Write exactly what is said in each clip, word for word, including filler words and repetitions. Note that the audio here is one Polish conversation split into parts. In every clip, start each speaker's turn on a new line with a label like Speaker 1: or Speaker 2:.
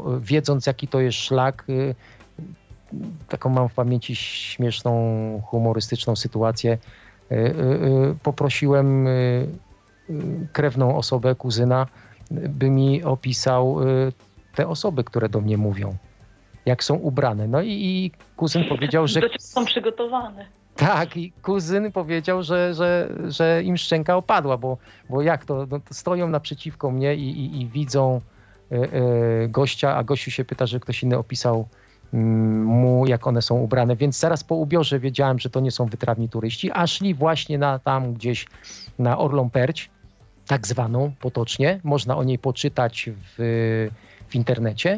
Speaker 1: wiedząc jaki to jest szlak, taką mam w pamięci śmieszną, humorystyczną sytuację, poprosiłem krewną osobę, kuzyna, by mi opisał te osoby, które do mnie mówią, jak są ubrane. No i, i kuzyn powiedział, że...
Speaker 2: Są przygotowane.
Speaker 1: Tak, i kuzyn powiedział, że, że, że im szczęka opadła, bo, bo jak to, no to stoją naprzeciwko mnie i, i, i widzą y, y, gościa, a gościu się pyta, że ktoś inny opisał y, mu, jak one są ubrane, więc zaraz po ubiorze wiedziałem, że to nie są wytrawni turyści, a szli właśnie na, tam gdzieś na Orlą Perć, tak zwaną potocznie, można o niej poczytać w, w internecie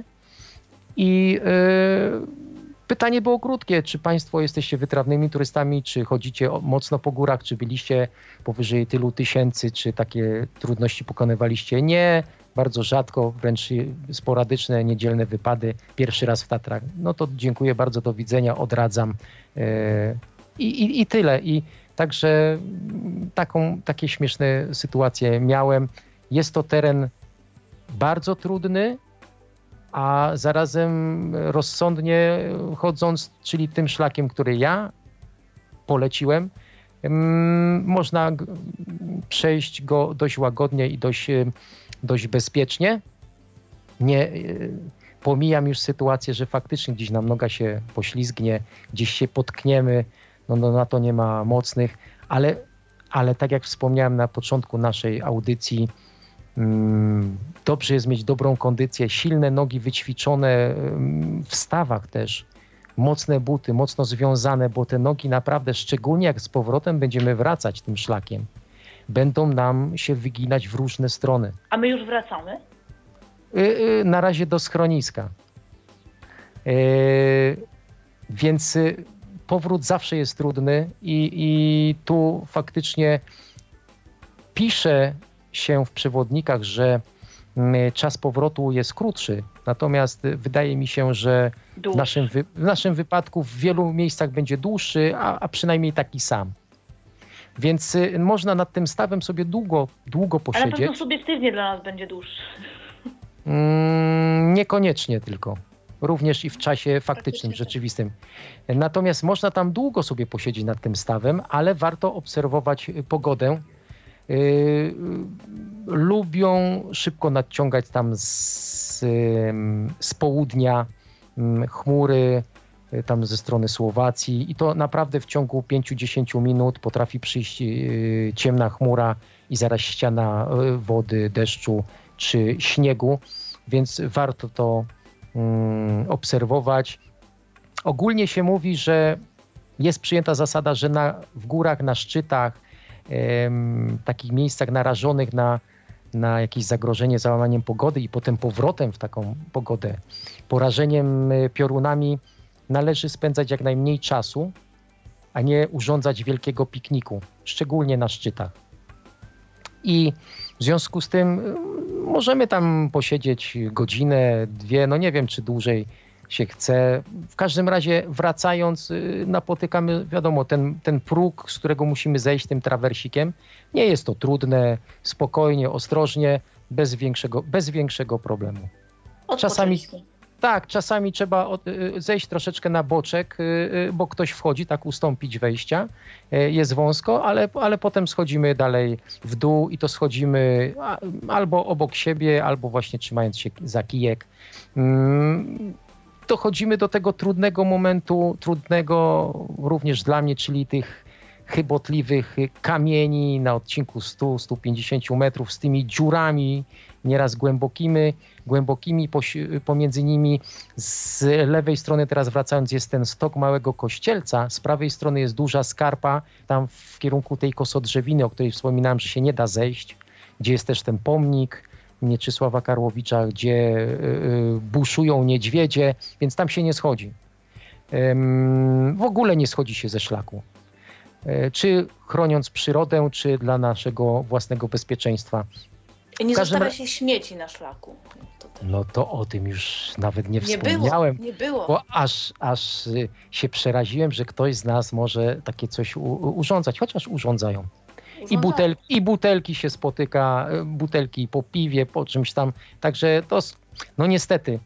Speaker 1: i y, pytanie było krótkie, czy państwo jesteście wytrawnymi turystami, czy chodzicie mocno po górach, czy byliście powyżej tylu tysięcy, czy takie trudności pokonywaliście? Nie, bardzo rzadko, wręcz sporadyczne, niedzielne wypady, pierwszy raz w Tatrach. No to dziękuję bardzo, do widzenia, odradzam i, i, i tyle. I także taką, takie śmieszne sytuacje miałem. Jest to teren bardzo trudny, a zarazem rozsądnie chodząc, czyli tym szlakiem, który ja poleciłem, można przejść go dość łagodnie i dość, dość bezpiecznie. Nie pomijam już sytuację, że faktycznie gdzieś nam noga się poślizgnie, gdzieś się potkniemy, no, no na to nie ma mocnych, ale, ale tak jak wspomniałem na początku naszej audycji, dobrze jest mieć dobrą kondycję, silne nogi wyćwiczone w stawach też, mocne buty, mocno związane, bo te nogi naprawdę, szczególnie jak z powrotem będziemy wracać tym szlakiem, będą nam się wyginać w różne strony.
Speaker 2: A my już wracamy?
Speaker 1: Na razie do schroniska. Więc powrót zawsze jest trudny i, i tu faktycznie pisze się w przewodnikach, że czas powrotu jest krótszy, natomiast wydaje mi się, że w naszym, wy, w naszym wypadku w wielu miejscach będzie dłuższy, a, a przynajmniej taki sam. Więc y, można nad tym stawem sobie długo, długo posiedzieć.
Speaker 2: Ale na pewno subiektywnie dla nas będzie dłuższy.
Speaker 1: Mm, niekoniecznie tylko. Również i w czasie faktycznym, rzeczywistym. Natomiast można tam długo sobie posiedzieć nad tym stawem, ale warto obserwować pogodę. Yy, lubią szybko nadciągać tam z, z południa yy, chmury, yy, tam ze strony Słowacji i to naprawdę w ciągu pięć do dziesięciu minut potrafi przyjść yy, ciemna chmura i zaraz ściana yy, wody, deszczu czy śniegu, więc warto to yy, obserwować. Ogólnie się mówi, że jest przyjęta zasada, że na, w górach, na szczytach, w takich miejscach narażonych na, na jakieś zagrożenie załamaniem pogody i potem powrotem w taką pogodę, porażeniem piorunami, należy spędzać jak najmniej czasu, a nie urządzać wielkiego pikniku, szczególnie na szczytach. I w związku z tym możemy tam posiedzieć godzinę, dwie, no nie wiem, czy dłużej się chce. W każdym razie wracając napotykamy, wiadomo, ten, ten próg, z którego musimy zejść tym trawersikiem. Nie jest to trudne, spokojnie, ostrożnie, bez większego, bez większego problemu. Czasami, tak, czasami trzeba od, zejść troszeczkę na boczek, bo ktoś wchodzi, tak ustąpić wejścia. Jest wąsko, ale, ale potem schodzimy dalej w dół i to schodzimy albo obok siebie, albo właśnie trzymając się za kijek. Dochodzimy do tego trudnego momentu, trudnego również dla mnie, czyli tych chybotliwych kamieni na odcinku stu do stu pięćdziesięciu metrów z tymi dziurami, nieraz głębokimi, głębokimi pomiędzy nimi. Z lewej strony, teraz wracając, jest ten stok Małego Kościelca, z prawej strony jest duża skarpa, tam w kierunku tej kosodrzewiny, o której wspominałem, że się nie da zejść, gdzie jest też ten pomnik Mieczysława Karłowicza, gdzie y, buszują niedźwiedzie, więc tam się nie schodzi. Ym, w ogóle nie schodzi się ze szlaku. Y, czy chroniąc przyrodę, czy dla naszego własnego bezpieczeństwa.
Speaker 2: I nie każdym... zostawia się śmieci na szlaku.
Speaker 1: To no to o tym już nawet nie, nie wspomniałem.
Speaker 2: Było, nie było.
Speaker 1: Bo aż, aż się przeraziłem, że ktoś z nas może takie coś u, urządzać, chociaż urządzają. I, butel, I butelki się spotyka, butelki po piwie, po czymś tam. Także to, no niestety,